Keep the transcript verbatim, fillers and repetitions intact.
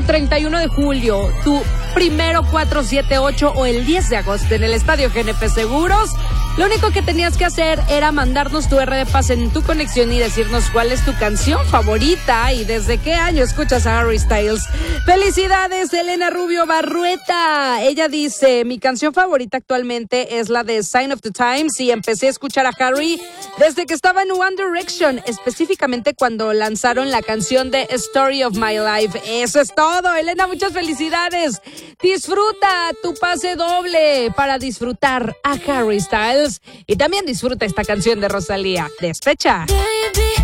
tu treinta y uno de julio, tu primero, cuatro, siete, ocho o el diez de agosto en el Estadio G N P Seguros, lo único que tenías que hacer era mandarnos tu R de pase en tu conexión y decirnos cuál es tu canción favorita y desde qué año escuchas a Harry Styles. ¡Felicidades, Elena Rubio Barrueta! Ella dice, mi canción favorita actualmente es la de Sign of the Times y empecé a escuchar a Harry desde que estaba en One Direction, específicamente cuando lanzaron la canción de Story of My Life. Eso es todo, Elena, muchas felicidades. Disfruta tu pase doble para disfrutar a Harry Styles y también disfruta esta canción de Rosalía, Despecha.